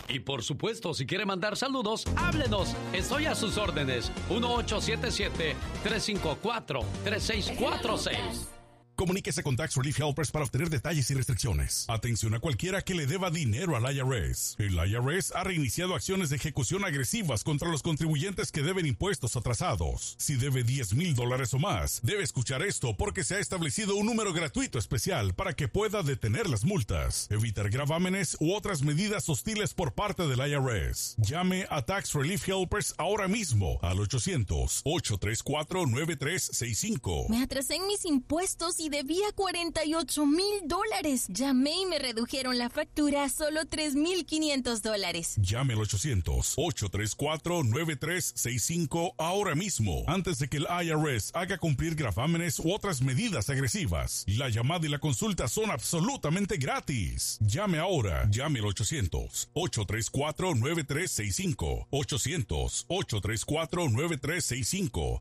Y por supuesto, si quiere mandar saludos, háblenos. Estoy a sus órdenes. 1877-354-3646. Comuníquese con Tax Relief Helpers para obtener detalles y restricciones. Atención a cualquiera que le deba dinero al IRS. El IRS ha reiniciado acciones de ejecución agresivas contra los contribuyentes que deben impuestos atrasados. Si debe $10,000 o más, debe escuchar esto porque se ha establecido un número gratuito especial para que pueda detener las multas, evitar gravámenes u otras medidas hostiles por parte del IRS. Llame a Tax Relief Helpers ahora mismo al 800-834-9365. Me atrasé en mis impuestos y debía $48,000. Llamé y me redujeron la factura a solo $3,500. Llame al 800-834-9365 ahora mismo, antes de que el IRS haga cumplir gravámenes u otras medidas agresivas. La llamada y la consulta son absolutamente gratis. Llame ahora. Llame al 800-834-9365. 800-834-9365.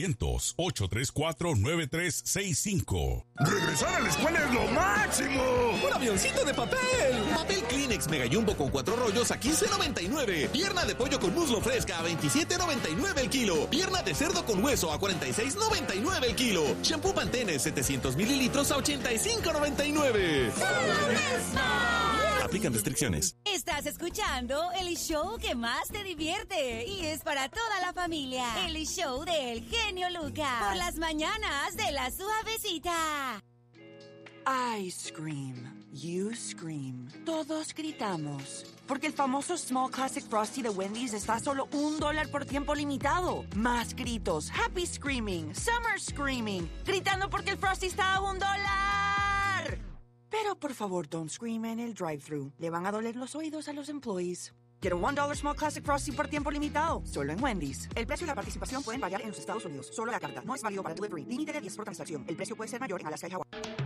800-834-9365. ¡Regresar a la escuela es lo máximo! ¡Un avioncito de papel! Papel Kleenex Mega Jumbo con 4 rollos a $15.99. Pierna de pollo con muslo fresca a $27.99 el kilo. Pierna de cerdo con hueso a $46.99 el kilo. Shampoo Pantene 700 mililitros a $85.99. Aplican restricciones. Estás escuchando el show que más te divierte y es para toda la familia. El show del genio Lucas. Por las mañanas de La Suavecita. I scream, you scream, todos gritamos. Porque el famoso Small Classic Frosty de Wendy's está a solo $1 por tiempo limitado. Más gritos, happy screaming, summer screaming, gritando porque el Frosty está a $1. Pero por favor, don't scream en el drive-thru. Le van a doler los oídos a los employees. Quiero $1 Small Classic Frosty por tiempo limitado. Solo en Wendy's. El precio y la participación pueden variar en los Estados Unidos. Solo la carta. No es válido para delivery. Límite de 10 por transacción. El precio puede ser mayor en Alaska y Hawái.